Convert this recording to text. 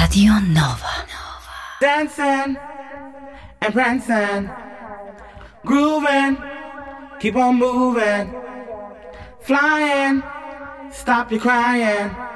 Radio Nova. Dancing and prancing, grooving, keep on moving, flying, stop your crying.